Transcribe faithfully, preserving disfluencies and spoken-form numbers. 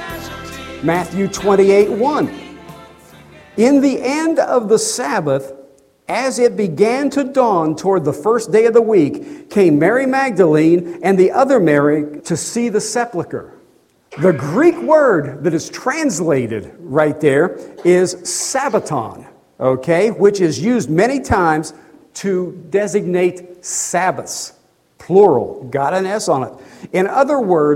Matthew twenty-eight one. In the end of the Sabbath, as it began to dawn toward the first day of the week, came Mary Magdalene and the other Mary to see the sepulchre. The Greek word that is translated right there is Sabbaton, okay, which is used many times to designate Sabbaths, plural, got an S on it. In other words,